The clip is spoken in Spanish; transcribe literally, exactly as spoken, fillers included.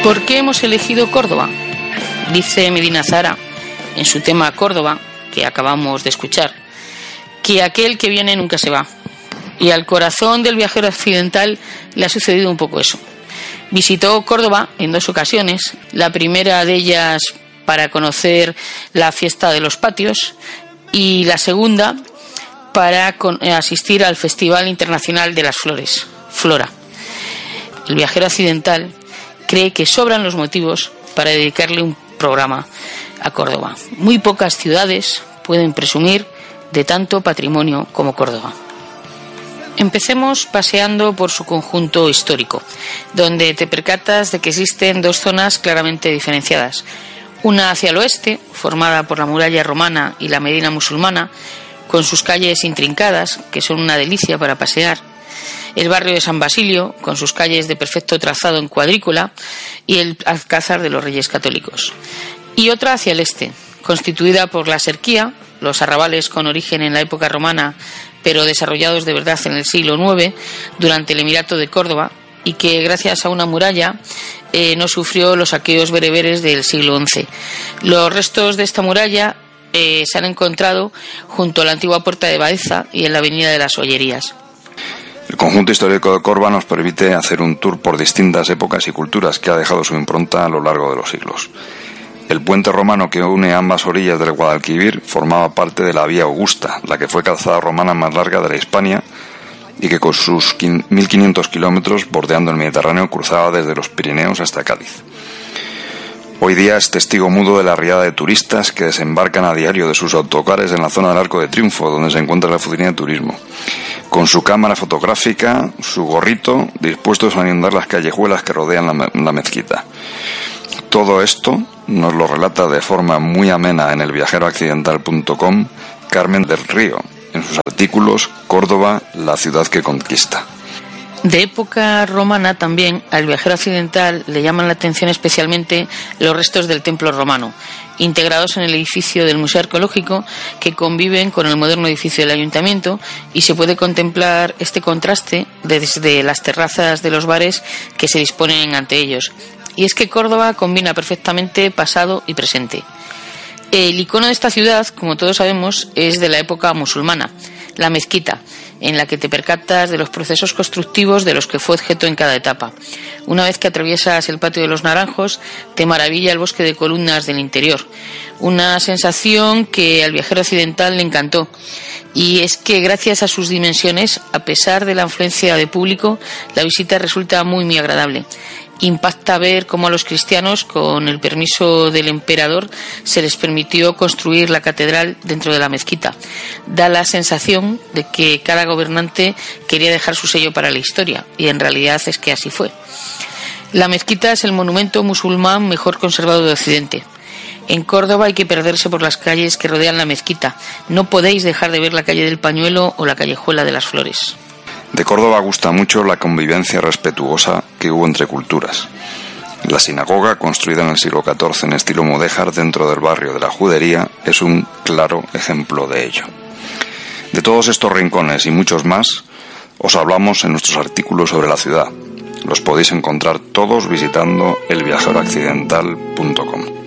¿Por qué hemos elegido Córdoba? Dice Medina Zahara en su tema Córdoba, que acabamos de escuchar, que aquel que viene nunca se va. Y al corazón del viajero occidental le ha sucedido un poco eso. Visitó Córdoba en dos ocasiones, la primera de ellas para conocer la fiesta de los patios y la segunda para asistir al Festival Internacional de las Flores, Flora. El viajero occidental cree que sobran los motivos para dedicarle un programa a Córdoba. Muy pocas ciudades pueden presumir de tanto patrimonio como Córdoba. Empecemos paseando por su conjunto histórico, donde te percatas de que existen dos zonas claramente diferenciadas. Una hacia el oeste, formada por la muralla romana y la Medina musulmana, con sus calles intrincadas, que son una delicia para pasear. El barrio de San Basilio, con sus calles de perfecto trazado en cuadrícula, y el Alcázar de los Reyes Católicos. Y otra hacia el este, constituida por la Serquía, los arrabales con origen en la época romana, pero desarrollados de verdad en el siglo noveno, durante el Emirato de Córdoba, y que gracias a una muralla eh, no sufrió los saqueos bereberes del siglo once. Los restos de esta muralla eh, se han encontrado junto a la antigua Puerta de Baeza y en la Avenida de las Ollerías. El conjunto histórico de Córdoba nos permite hacer un tour por distintas épocas y culturas que ha dejado su impronta a lo largo de los siglos. El puente romano que une ambas orillas del Guadalquivir formaba parte de la Vía Augusta, la que fue calzada romana más larga de la Hispania y que con sus mil quinientos kilómetros bordeando el Mediterráneo cruzaba desde los Pirineos hasta Cádiz. Hoy día es testigo mudo de la riada de turistas que desembarcan a diario de sus autocares en la zona del Arco de Triunfo, donde se encuentra la oficina de turismo, con su cámara fotográfica, su gorrito, dispuestos a inundar las callejuelas que rodean la, la mezquita. Todo esto nos lo relata de forma muy amena en el viajero accidental punto com Carmen del Río, en sus artículos Córdoba, la ciudad que conquista. De época romana también, al viajero occidental le llaman la atención especialmente los restos del templo romano, integrados en el edificio del Museo Arqueológico, que conviven con el moderno edificio del Ayuntamiento, y se puede contemplar este contraste desde las terrazas de los bares que se disponen ante ellos. Y es que Córdoba combina perfectamente pasado y presente. El icono de esta ciudad, como todos sabemos, es de la época musulmana, la mezquita, en la que te percatas de los procesos constructivos de los que fue objeto en cada etapa. Una vez que atraviesas el Patio de los Naranjos, te maravilla el bosque de columnas del interior. Una sensación que al viajero occidental le encantó. Y es que gracias a sus dimensiones, a pesar de la afluencia de público, la visita resulta muy, muy agradable. Impacta ver cómo a los cristianos, con el permiso del emperador, se les permitió construir la catedral dentro de la mezquita. Da la sensación de que cada gobernante quería dejar su sello para la historia, y en realidad es que así fue. La mezquita es el monumento musulmán mejor conservado de Occidente. En Córdoba hay que perderse por las calles que rodean la mezquita. No podéis dejar de ver la calle del Pañuelo o la callejuela de las Flores. De Córdoba gusta mucho la convivencia respetuosa que hubo entre culturas. La sinagoga, construida en el siglo catorce en estilo mudéjar dentro del barrio de la Judería, es un claro ejemplo de ello. De todos estos rincones y muchos más, os hablamos en nuestros artículos sobre la ciudad. Los podéis encontrar todos visitando el viajero accidental punto com.